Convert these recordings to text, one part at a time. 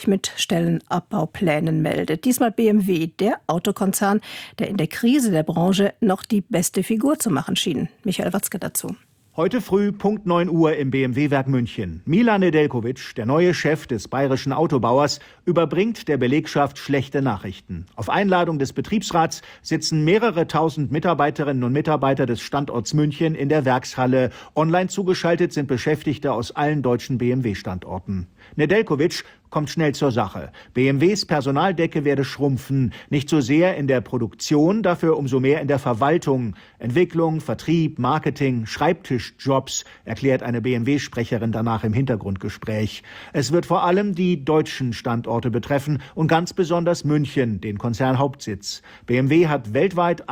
mit Stellenabbauplänen meldet. Diesmal BMW, der Autokonzern, der in der Krise der Branche noch die beste Figur zu machen schien. Michael Watzke dazu. Heute früh, Punkt 9 Uhr im BMW-Werk München. Milan Nedeljković, der neue Chef des bayerischen Autobauers, überbringt der Belegschaft schlechte Nachrichten. Auf Einladung des Betriebsrats sitzen mehrere tausend Mitarbeiterinnen und Mitarbeiter des Standorts München in der Werkshalle. Online zugeschaltet sind Beschäftigte aus allen deutschen BMW-Standorten. Nedeljković kommt schnell zur Sache. BMWs Personaldecke werde schrumpfen. Nicht so sehr in der Produktion, dafür umso mehr in der Verwaltung. Entwicklung, Vertrieb, Marketing, Schreibtischjobs, erklärt eine BMW-Sprecherin danach im Hintergrundgespräch. Es wird vor allem die deutschen Standorte betreffen und ganz besonders München, den Konzernhauptsitz. BMW hat weltweit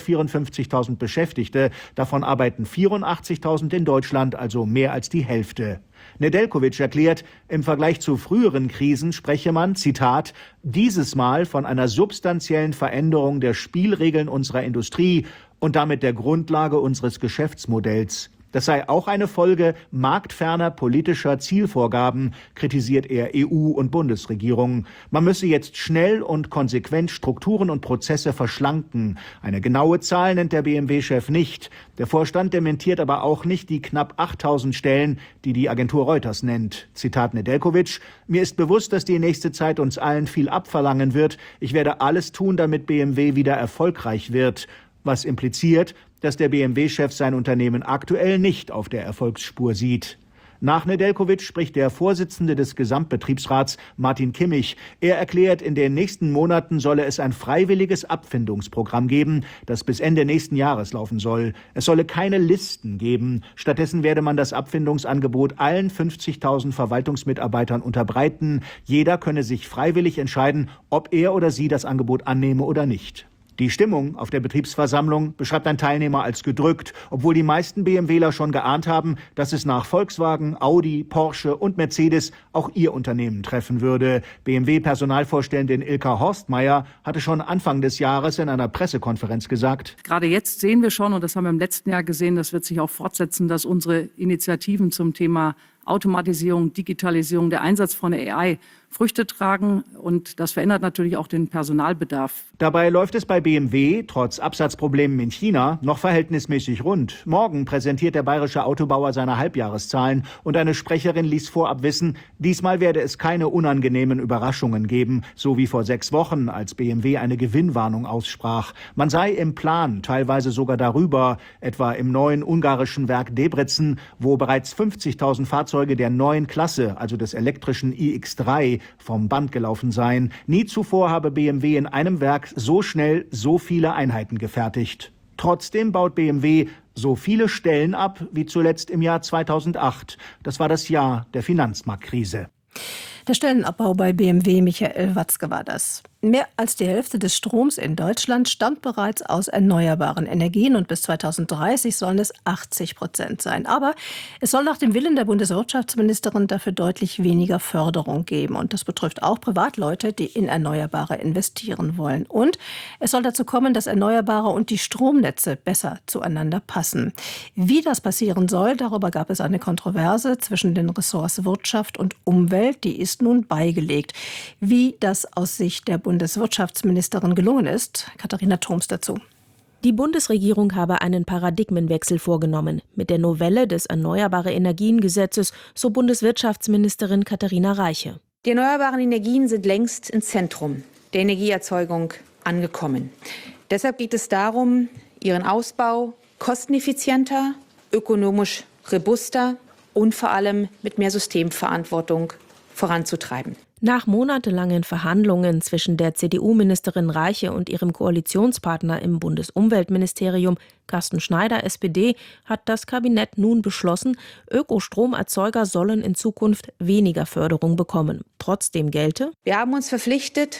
154.000 Beschäftigte. Davon arbeiten 84.000 in Deutschland, also mehr als die Hälfte. Nedeljković erklärt, im Vergleich zu früheren Krisen spreche man, Zitat, dieses Mal von einer substanziellen Veränderung der Spielregeln unserer Industrie und damit der Grundlage unseres Geschäftsmodells. Das sei auch eine Folge marktferner politischer Zielvorgaben, kritisiert er EU- und Bundesregierungen. Man müsse jetzt schnell und konsequent Strukturen und Prozesse verschlanken. Eine genaue Zahl nennt der BMW-Chef nicht. Der Vorstand dementiert aber auch nicht die knapp 8.000 Stellen, die die Agentur Reuters nennt. Zitat Nedeljković: Mir ist bewusst, dass die nächste Zeit uns allen viel abverlangen wird. Ich werde alles tun, damit BMW wieder erfolgreich wird. Was impliziert, dass der BMW-Chef sein Unternehmen aktuell nicht auf der Erfolgsspur sieht. Nach Nedeljković spricht der Vorsitzende des Gesamtbetriebsrats, Martin Kimmich. Er erklärt, in den nächsten Monaten solle es ein freiwilliges Abfindungsprogramm geben, das bis Ende nächsten Jahres laufen soll. Es solle keine Listen geben. Stattdessen werde man das Abfindungsangebot allen 50.000 Verwaltungsmitarbeitern unterbreiten. Jeder könne sich freiwillig entscheiden, ob er oder sie das Angebot annehme oder nicht. Die Stimmung auf der Betriebsversammlung beschreibt ein Teilnehmer als gedrückt, obwohl die meisten BMWler schon geahnt haben, dass es nach Volkswagen, Audi, Porsche und Mercedes auch ihr Unternehmen treffen würde. BMW-Personalvorständin Ilka Horstmeier hatte schon Anfang des Jahres in einer Pressekonferenz gesagt: Gerade jetzt sehen wir schon, und das haben wir im letzten Jahr gesehen, das wird sich auch fortsetzen, dass unsere Initiativen zum Thema Automatisierung, Digitalisierung, der Einsatz von AI Früchte tragen, und das verändert natürlich auch den Personalbedarf. Dabei läuft es bei BMW trotz Absatzproblemen in China noch verhältnismäßig rund. Morgen präsentiert der bayerische Autobauer seine Halbjahreszahlen und eine Sprecherin ließ vorab wissen, diesmal werde es keine unangenehmen Überraschungen geben, so wie vor 6 Wochen, als BMW eine Gewinnwarnung aussprach. Man sei im Plan, teilweise sogar darüber, etwa im neuen ungarischen Werk Debrecen, wo bereits 50.000 Fahrzeuge der neuen Klasse, also des elektrischen iX3, vom Band gelaufen seien. Nie zuvor habe BMW in einem Werk so schnell so viele Einheiten gefertigt. Trotzdem baut BMW so viele Stellen ab wie zuletzt im Jahr 2008. Das war das Jahr der Finanzmarktkrise. Der Stellenabbau bei BMW, Michael Watzke war das. Mehr als die Hälfte des Stroms in Deutschland stammt bereits aus erneuerbaren Energien und bis 2030 sollen es 80% sein. Aber es soll nach dem Willen der Bundeswirtschaftsministerin dafür deutlich weniger Förderung geben. Und das betrifft auch Privatleute, die in Erneuerbare investieren wollen. Und es soll dazu kommen, dass Erneuerbare und die Stromnetze besser zueinander passen. Wie das passieren soll, darüber gab es eine Kontroverse zwischen den Ressorts Wirtschaft und Umwelt. Die ist nun beigelegt. Wie das aus Sicht der Bundeswirtschaftsministerin gelungen ist, Katharina Thoms dazu. Die Bundesregierung habe einen Paradigmenwechsel vorgenommen mit der Novelle des Erneuerbare-Energien-Gesetzes, so Bundeswirtschaftsministerin Katharina Reiche. Die erneuerbaren Energien sind längst ins Zentrum der Energieerzeugung angekommen. Deshalb geht es darum, ihren Ausbau kosteneffizienter, ökonomisch robuster und vor allem mit mehr Systemverantwortung voranzutreiben. Nach monatelangen Verhandlungen zwischen der CDU-Ministerin Reiche und ihrem Koalitionspartner im Bundesumweltministerium, Carsten Schneider, SPD, hat das Kabinett nun beschlossen, Ökostromerzeuger sollen in Zukunft weniger Förderung bekommen. Trotzdem gelte: Wir haben uns verpflichtet,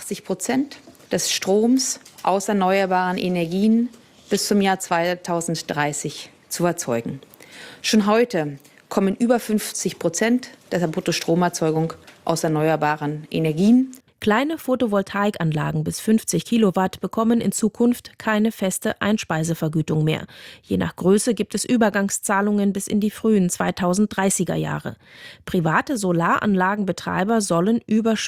80% des Stroms aus erneuerbaren Energien bis zum Jahr 2030 zu erzeugen. Schon heute kommen über 50% der Bruttostromerzeugung aus erneuerbaren Energien. Kleine Photovoltaikanlagen bis 50 Kilowatt bekommen in Zukunft keine feste Einspeisevergütung mehr. Je nach Größe gibt es Übergangszahlungen bis in die frühen 2030er Jahre. Private Solaranlagenbetreiber sollen über